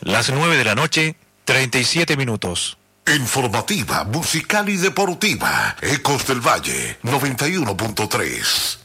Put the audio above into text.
Las 9 de la noche, 37 minutos. Informativa, musical y deportiva. Ecos del Valle, 91.3.